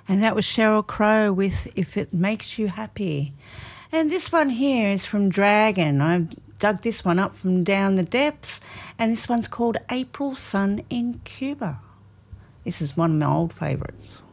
And that was Sheryl Crow with If It Makes You Happy. And this one here is from Dragon. I dug this one up from down the depths, and this one's called April Sun in Cuba. This is one of my old favourites.